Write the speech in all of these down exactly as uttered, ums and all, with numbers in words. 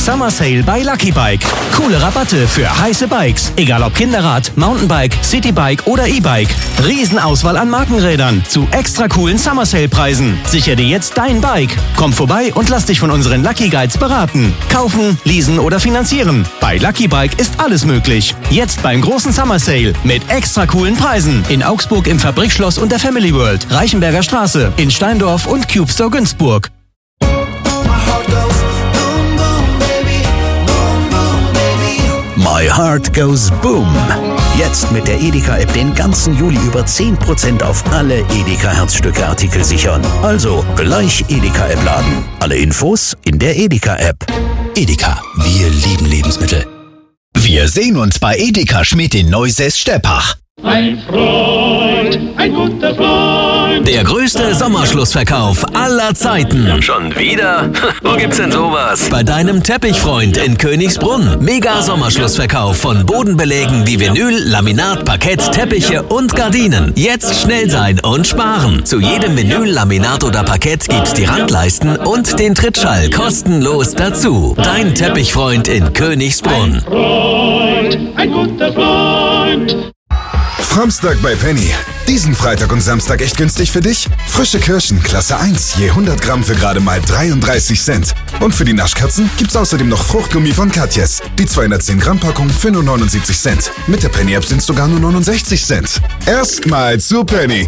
Summer Sale bei Lucky Bike. Coole Rabatte für heiße Bikes. Egal ob Kinderrad, Mountainbike, Citybike oder E-Bike. Riesenauswahl an Markenrädern zu extra coolen Summer Sale Preisen. Sicher dir jetzt dein Bike. Komm vorbei und lass dich von unseren Lucky Guides beraten. Kaufen, leasen oder finanzieren. Bei Lucky Bike ist alles möglich. Jetzt beim großen Summer Sale mit extra coolen Preisen. In Augsburg im Fabrikschloss und der Family World. Reichenberger Straße. In Steindorf und Cube Store Günzburg. My Heart Goes Boom. Jetzt mit der Edeka-App den ganzen Juli über zehn Prozent auf alle Edeka-Herzstücke-Artikel sichern. Also gleich Edeka-App laden. Alle Infos in der Edeka-App. Edeka, wir lieben Lebensmittel. Wir sehen uns bei Edeka Schmidt in Neusäß-Steppach. Ein Freund, ein guter Freund. Der größte Sommerschlussverkauf aller Zeiten. Schon wieder? Wo gibt's denn sowas? Bei deinem Teppichfreund in Königsbrunn. Mega Sommerschlussverkauf von Bodenbelägen wie Vinyl, Laminat, Parkett, Teppiche und Gardinen. Jetzt schnell sein und sparen. Zu jedem Vinyl, Laminat oder Parkett gibt's die Randleisten und den Trittschall kostenlos dazu. Dein Teppichfreund in Königsbrunn. Ein Freund, ein guter Freund. Framstag bei Penny. Diesen Freitag und Samstag echt günstig für dich? Frische Kirschen, Klasse eins, je hundert Gramm für gerade mal dreiunddreißig Cent. Und für die Naschkatzen gibt's außerdem noch Fruchtgummi von Katjes. Die zweihundertzehn Gramm Packung für nur neunundsiebzig Cent. Mit der Penny-App sind's sogar nur neunundsechzig Cent. Erstmal zu Penny.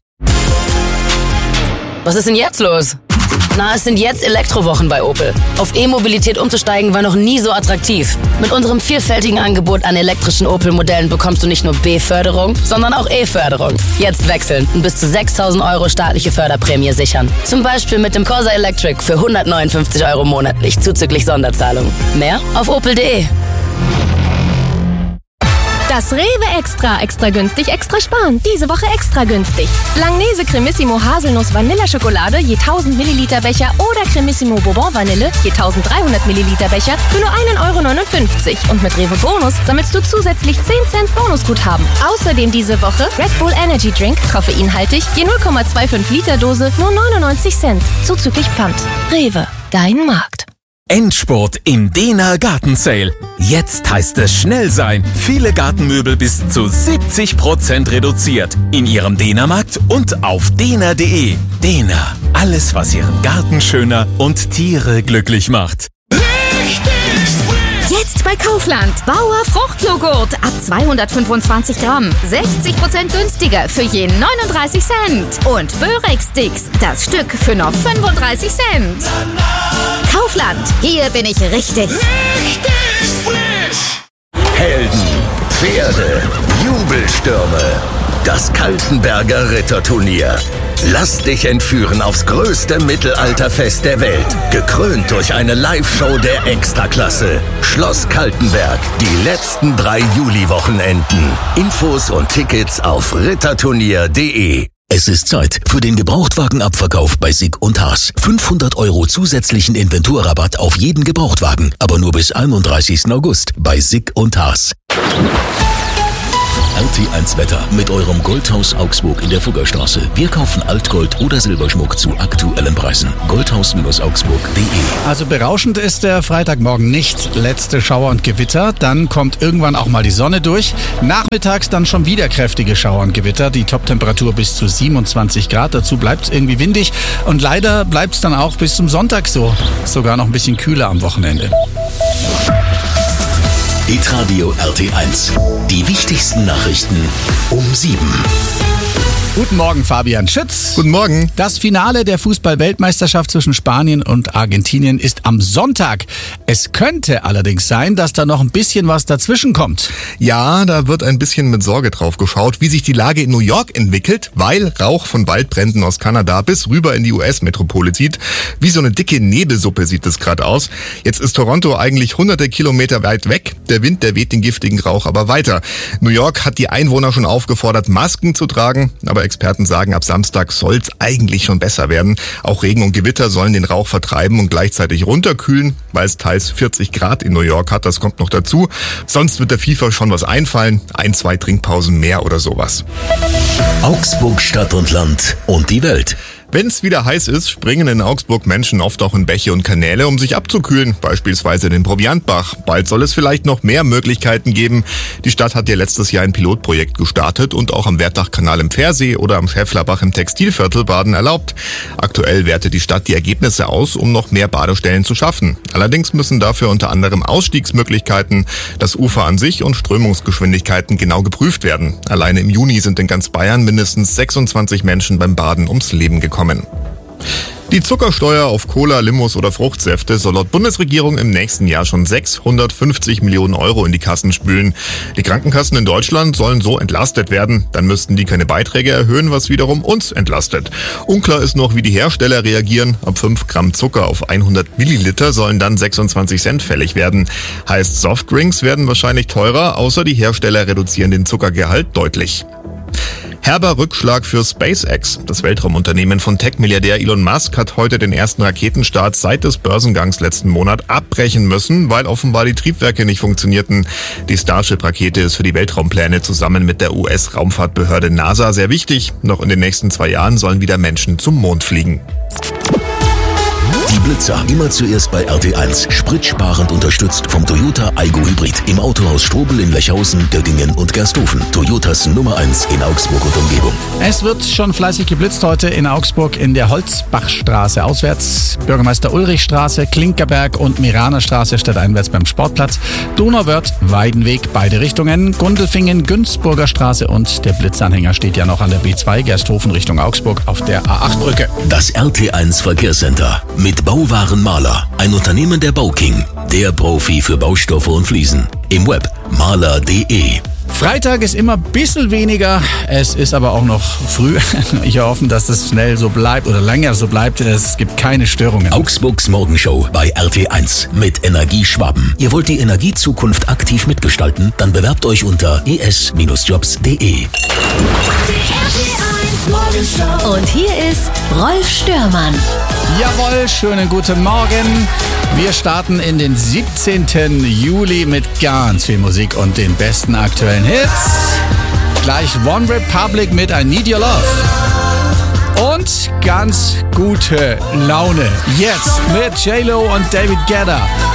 Was ist denn jetzt los? Na, es sind jetzt Elektrowochen bei Opel. Auf E-Mobilität umzusteigen war noch nie so attraktiv. Mit unserem vielfältigen Angebot an elektrischen Opel-Modellen bekommst du nicht nur B-Förderung, sondern auch E-Förderung. Jetzt wechseln und bis zu sechstausend Euro staatliche Förderprämie sichern. Zum Beispiel mit dem Corsa Electric für hundertneunundfünfzig Euro monatlich zuzüglich Sonderzahlung. Mehr auf opel punkt de. Das Rewe Extra, extra günstig, extra sparen. Diese Woche extra günstig. Langnese Cremissimo Haselnuss Vanilleschokolade je tausend Milliliter Becher oder Cremissimo Bourbon Vanille je tausenddreihundert Milliliter Becher für nur ein Euro neunundfünfzig. Und mit Rewe Bonus sammelst du zusätzlich zehn Cent Bonusguthaben. Außerdem diese Woche Red Bull Energy Drink, koffeinhaltig, je null Komma fünfundzwanzig Liter Dose, nur neunundneunzig Cent. Zuzüglich Pfand. Rewe, dein Markt. Endspurt im Dena Garten Sale. Jetzt heißt es schnell sein. Viele Gartenmöbel bis zu siebzig Prozent reduziert. In Ihrem Dena-Markt und auf dena punkt de. Dena, alles was Ihren Garten schöner und Tiere glücklich macht. Jetzt bei Kaufland. Bauer Fruchtjoghurt ab zweihundertfünfundzwanzig Gramm. sechzig Prozent günstiger für je neununddreißig Cent. Und Börek-Sticks, das Stück für nur fünfunddreißig Cent. Kaufland, hier bin ich richtig. Richtig frisch. Helden, Pferde, Jubelstürme. Das Kaltenberger Ritterturnier. Lass dich entführen aufs größte Mittelalterfest der Welt. Gekrönt durch eine Live-Show der Extraklasse. Schloss Kaltenberg. Die letzten drei Juli-Wochenenden. Infos und Tickets auf ritterturnier punkt de. Es ist Zeit für den Gebrauchtwagenabverkauf bei Sick und Haas. fünfhundert Euro zusätzlichen Inventurrabatt auf jeden Gebrauchtwagen, aber nur bis einunddreißigsten August bei Sick und Haas. R T eins Wetter mit eurem Goldhaus Augsburg in der Fuggerstraße. Wir kaufen Altgold oder Silberschmuck zu aktuellen Preisen. goldhaus Augsburg punkt de. Also berauschend ist der Freitagmorgen nicht. Letzte Schauer und Gewitter. Dann kommt irgendwann auch mal die Sonne durch. Nachmittags dann schon wieder kräftige Schauer und Gewitter. Die Toptemperatur bis zu siebenundzwanzig Grad. Dazu bleibt es irgendwie windig. Und leider bleibt es dann auch bis zum Sonntag so. Sogar noch ein bisschen kühler am Wochenende. Hitradio R T eins. Die wichtigsten Nachrichten um sieben. Guten Morgen, Fabian Schütz. Guten Morgen. Das Finale der Fußball-Weltmeisterschaft zwischen Spanien und Argentinien ist am Sonntag. Es könnte allerdings sein, dass da noch ein bisschen was dazwischen kommt. Ja, da wird ein bisschen mit Sorge drauf geschaut, wie sich die Lage in New York entwickelt, weil Rauch von Waldbränden aus Kanada bis rüber in die U S-Metropole zieht. Wie so eine dicke Nebelsuppe sieht es gerade aus. Jetzt ist Toronto eigentlich hunderte Kilometer weit weg. Der Wind, der weht den giftigen Rauch aber weiter. New York hat die Einwohner schon aufgefordert, Masken zu tragen, aber Experten sagen, ab Samstag soll's eigentlich schon besser werden. Auch Regen und Gewitter sollen den Rauch vertreiben und gleichzeitig runterkühlen, weil es teils vierzig Grad in New York hat. Das kommt noch dazu. Sonst wird der FIFA schon was einfallen. Ein, zwei Trinkpausen mehr oder sowas. Augsburg, Stadt und Land und die Welt. Wenn es wieder heiß ist, springen in Augsburg Menschen oft auch in Bäche und Kanäle, um sich abzukühlen, beispielsweise den Proviantbach. Bald soll es vielleicht noch mehr Möglichkeiten geben. Die Stadt hat ja letztes Jahr ein Pilotprojekt gestartet und auch am Wertachkanal im Pfersee oder am Schäfflerbach im Textilviertel Baden erlaubt. Aktuell wertet die Stadt die Ergebnisse aus, um noch mehr Badestellen zu schaffen. Allerdings müssen dafür unter anderem Ausstiegsmöglichkeiten, das Ufer an sich und Strömungsgeschwindigkeiten genau geprüft werden. Alleine im Juni sind in ganz Bayern mindestens sechsundzwanzig Menschen beim Baden ums Leben gekommen. Die Zuckersteuer auf Cola, Limos oder Fruchtsäfte soll laut Bundesregierung im nächsten Jahr schon sechshundertfünfzig Millionen Euro in die Kassen spülen. Die Krankenkassen in Deutschland sollen so entlastet werden. Dann müssten die keine Beiträge erhöhen, was wiederum uns entlastet. Unklar ist noch, wie die Hersteller reagieren. Ab fünf Gramm Zucker auf hundert Milliliter sollen dann sechsundzwanzig Cent fällig werden. Heißt, Softdrinks werden wahrscheinlich teurer, außer die Hersteller reduzieren den Zuckergehalt deutlich. Herber Rückschlag für SpaceX. Das Weltraumunternehmen von Tech-Milliardär Elon Musk hat heute den ersten Raketenstart seit des Börsengangs letzten Monat abbrechen müssen, weil offenbar die Triebwerke nicht funktionierten. Die Starship-Rakete ist für die Weltraumpläne zusammen mit der U S-Raumfahrtbehörde NASA sehr wichtig. Noch in den nächsten zwei Jahren sollen wieder Menschen zum Mond fliegen. Die Blitzer immer zuerst bei R T eins. Spritsparend unterstützt vom Toyota Aygo Hybrid. Im Autohaus Strobel in Lechhausen, Göttingen und Gersthofen. Toyotas Nummer eins in Augsburg und Umgebung. Es wird schon fleißig geblitzt heute in Augsburg in der Holzbachstraße auswärts, Bürgermeister Ulrichstraße, Klinkerberg und Miranerstraße stadteinwärts beim Sportplatz, Donauwörth, Weidenweg, beide Richtungen, Gundelfingen, Günzburger Straße und der Blitzanhänger steht ja noch an der B zwei Gersthofen Richtung Augsburg auf der A acht Brücke. Das R T eins Verkehrscenter mit Bauwaren Maler, ein Unternehmen der Bauking, der Profi für Baustoffe und Fliesen. Im Web maler punkt de. Freitag ist immer ein bisschen weniger, es ist aber auch noch früh. Ich hoffe, dass das schnell so bleibt oder länger so bleibt. Es gibt keine Störungen. Augsburgs Morgenshow bei R T eins mit Energieschwaben. Ihr wollt die Energiezukunft aktiv mitgestalten? Dann bewerbt euch unter e s jobs punkt de. Und hier ist Rolf Störmann. Jawohl, schönen guten Morgen. Wir starten in den siebzehnten Juli mit ganz viel Musik und den besten aktuellen Hits. Gleich One Republic mit I Need Your Love. Und ganz gute Laune. Jetzt mit J-Lo und David Guetta.